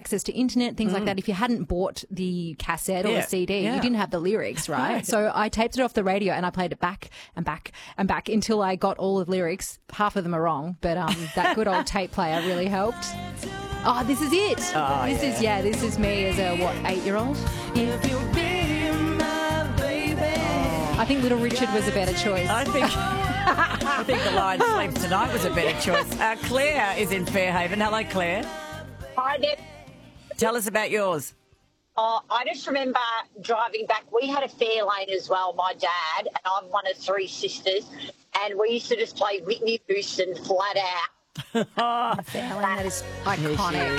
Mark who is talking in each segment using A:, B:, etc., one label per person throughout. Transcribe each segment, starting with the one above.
A: access to internet, things like that. If you hadn't bought the cassette or the CD, you didn't have the lyrics, right? So I taped it off the radio and I played it back and back and back until I got all the lyrics. Half of them are wrong, but that good old tape player really helped. Oh, this is it. This is me as a, 8-year-old? If you'll be my baby. I think Little Richard was a better choice.
B: I think The Lion Sleeps Tonight was a better choice. Claire is in Fairhaven. Hello, Claire.
C: Hi, Deb.
B: Tell us about yours.
C: I just remember driving back. We had a Fairlane as well, my dad, and I'm one of 3 sisters, and we used to just play Whitney Houston flat out.
A: Fairlane, that is iconic.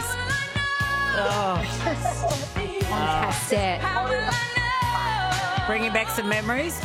A: On cassette.
B: Bringing back some memories.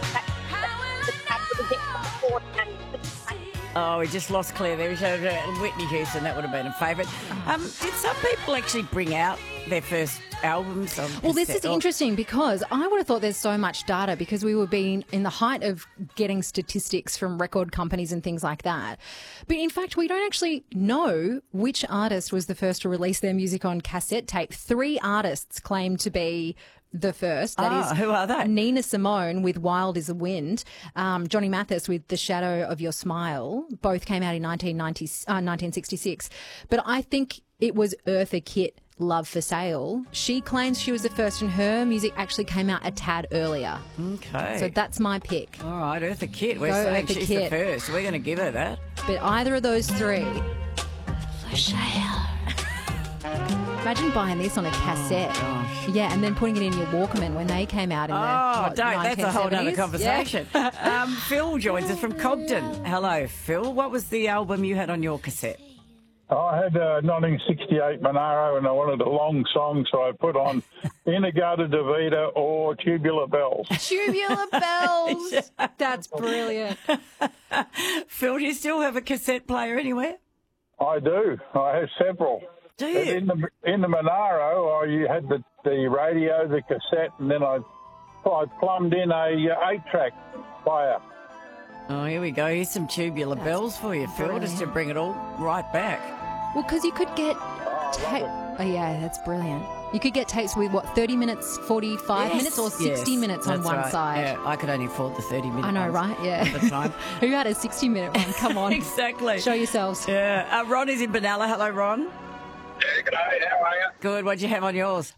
B: Oh, we just lost Claire there. We showed Whitney Houston. That would have been a favourite. Did some people actually bring out their first albums on
A: Well, this
B: cassette?
A: is interesting because I would have thought there's so much data because we were being in the height of getting statistics from record companies and things like that. But in fact, we don't actually know which artist was the first to release their music on cassette tape. 3 artists claim to be the first. That is,
B: who are they?
A: Nina Simone with Wild as a Wind, Johnny Mathis with The Shadow of Your Smile. Both came out in 1966. But I think it was Eartha Kitt, Love for Sale. She claims she was the first and her music actually came out a tad earlier.
B: Okay.
A: So that's my pick.
B: All right, Eartha Kitt. We're
A: Go
B: saying
A: Eartha
B: she's
A: Kitt.
B: the first. We're going to give her that.
A: But either of those 3. For sale. Imagine buying this on a cassette.
B: Gosh.
A: Yeah, and then putting it in your Walkman when they came out in the
B: That's a whole other
A: 1970s.
B: conversation. Phil joins us from Cobden. Hello, Phil. What was the album you had on your cassette?
D: I had a 1968 Monaro and I wanted a long song, so I put on Inagata Davida or Tubular Bells.
A: Tubular Bells. That's brilliant.
B: Phil, do you still have a cassette player anywhere?
D: I do. I have several.
B: Do
D: But
B: you?
D: in the Monaro, you had the radio, the cassette, and then I plumbed in a 8-track player.
B: Oh, here we go. Here's some Tubular Bells for you, Phil, just to bring it all right back.
A: Well, because you could get tape. Oh, yeah, that's brilliant. You could get tapes with, 30 minutes, 45 minutes, or 60 minutes on
B: that's
A: one
B: right.
A: side.
B: Yeah, I could only afford the 30-minute
A: I know, right? Yeah.
B: at the time.
A: Who had a 60-minute one? Come on.
B: Exactly.
A: Show yourselves.
B: Yeah. Ron is in Benalla. Hello, Ron.
E: Yeah, good day. How are you?
B: Good. What'd you have on yours?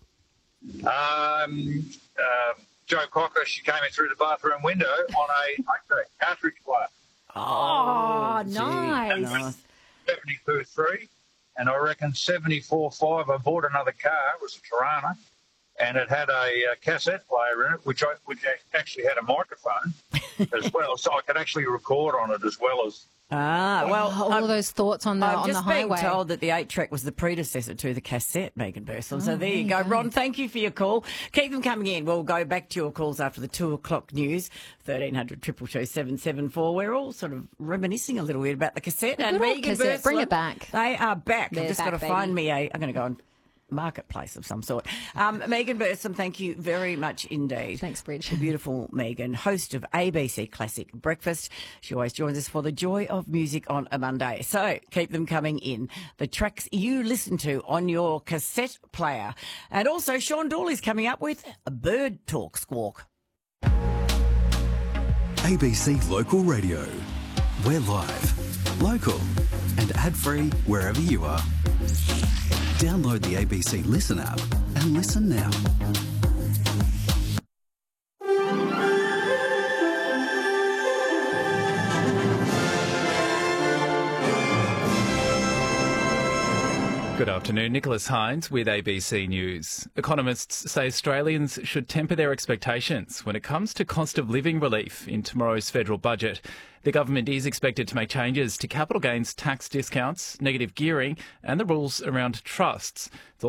E: Joe Cocker, she came in through the bathroom window on a cartridge player.
A: Oh,
B: gee,
A: nice.
E: 72.3, and I reckon 74.5. I bought another car. It was a Tirana, and it had a cassette player in it, which actually had a microphone as well, so I could actually record on it as well as.
A: All of those thoughts on the
B: I'm
A: on the
B: just
A: highway.
B: being told that the 8-track was the predecessor to the cassette, Megan Bursell. So there you go. Ron, thank you for your call. Keep them coming in. We'll go back to your calls after the 2 o'clock news, 1300 222 774. We're all sort of reminiscing a little bit about the cassette. And
A: Good old
B: Megan
A: cassette. Bring
B: Bursell,
A: it back.
B: They are back.
A: They're
B: I've just got to
A: back,
B: find
A: baby.
B: me I'm going to go on marketplace of some sort. Megan Bursell, thank you very much indeed.
A: Thanks, Bridge.
B: The beautiful Megan, host of ABC Classic Breakfast. She always joins us for the joy of music on a Monday. So keep them coming in. The tracks you listen to on your cassette player. And also Sean Dawley's coming up with a Bird Talk Squawk.
F: ABC Local Radio. We're live, local, and ad-free wherever you are. Download the ABC Listen app and listen now.
G: Good afternoon, Nicholas Hines with ABC News. Economists say Australians should temper their expectations when it comes to cost of living relief in tomorrow's federal budget. The government is expected to make changes to capital gains tax discounts, negative gearing and the rules around trusts. It's